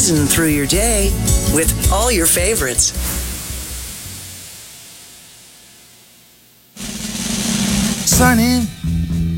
cruising through your day with all your favorites. Sign in.